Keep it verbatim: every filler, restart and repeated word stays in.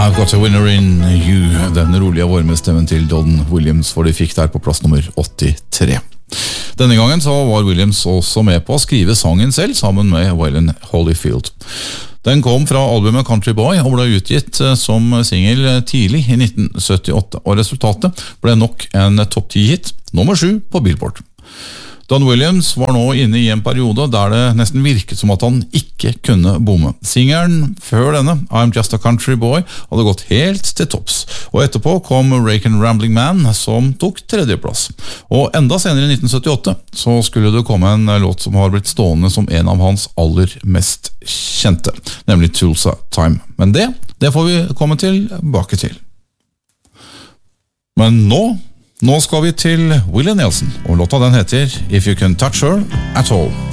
I've got a winner in you, den rolige varmestemmen til Don Williams, for de fikk der på plass nummer åttitre. Denne gangen så var Williams også med på å skrive sangen selv, sammen med Waylon Holyfield. Den kom fra albumet Country Boy og ble utgitt som single tidlig i nitten syttiåtte, og resultatet ble nok en topp ti hit, nummer sju på Billboard. Don Williams var nå inne i en periode der det nesten virket som at han ikke kunne bomme. Singeren før denne, I'm Just a Country Boy, hadde gått helt til topps. Og etterpå kom Rake Rambling Man, som tok tredjeplass. Og enda senere i nitten syttiåtte så skulle det komme en låt som har blitt stående som en av hans aller mest kjente, nemlig Tulsa Time. Men det, det får vi komme tilbake til. Men nå Nå skal vi til Willie Nelson, og låta den heter If You Can Touch Her At All.